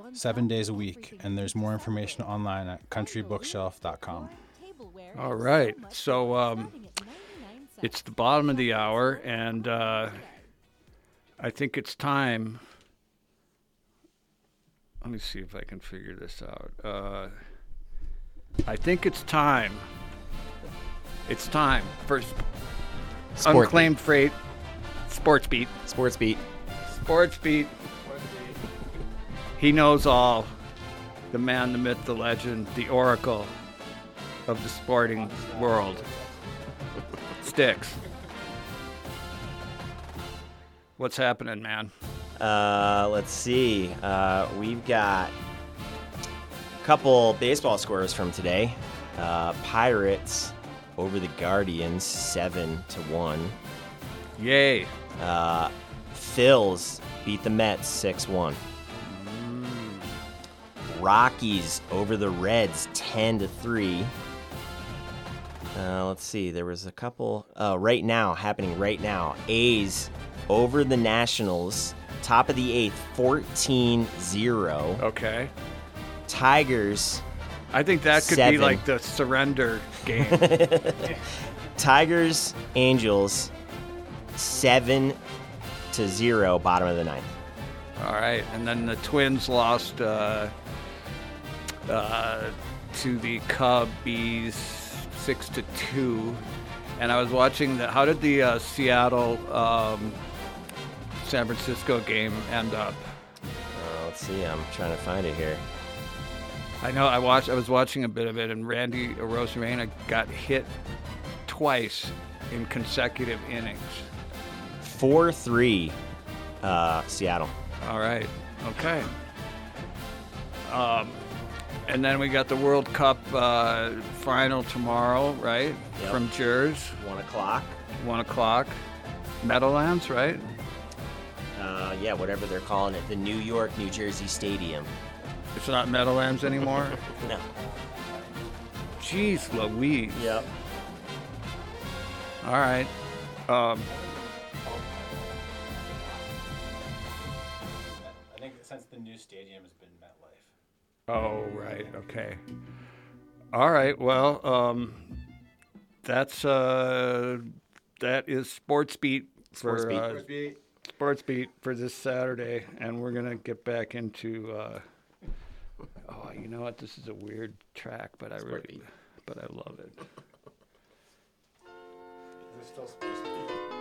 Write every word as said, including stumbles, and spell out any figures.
seven days a week, and there's more information online at country bookshelf dot com. All right. So um, it's the bottom of the hour, and uh, I think it's time. Let me see if I can figure this out. Uh, I think it's time. It's time for sp- Sport Unclaimed Freight Sports Beat. Sports Beat. Sports Beat. He knows all. The man, the myth, the legend, the oracle of the sporting world. Sticks. What's happening, man? Uh, let's see. Uh, we've got a couple baseball scores from today. Uh, Pirates over the Guardians, seven to one. Yay. Uh, Phils beat the Mets, six one. Rockies over the Reds, ten to three. Uh, let's see. There was a couple uh, right now, happening right now. A's over the Nationals, top of the eighth, fourteen zero. Okay. Tigers. I think that could Seven. be like the surrender game. Tigers, Angels, seven to zero, bottom of the ninth. All right. And then the Twins lost uh, uh, to the Cubbies six to two. And I was watching the, how did the uh, Seattle um, San Francisco game end up? Uh, let's see. I'm trying to find it here. I know I watched. I was watching a bit of it, and Randy Rosarena got hit twice in consecutive innings. four three, uh, Seattle. All right. Okay. Um, and then we got the World Cup uh, final tomorrow, right? Yep. From Jers, One o'clock. one o'clock. Meadowlands, right? Uh, yeah, whatever they're calling it. The New York, New Jersey Stadium. It's not Meadowlands anymore. No. Jeez Louise. Yep. All right. Um, I think since the new stadium has been MetLife. oh, right. Okay. All right. Well, um, that's uh, that is Sports Beat for Sports Beat. uh, Sports Beat. Sports Beat for this Saturday, and we're gonna get back into. Uh, oh, you know what? This is a weird track, but I Sport really, Beat. but I love it. Is it still Sports Beat?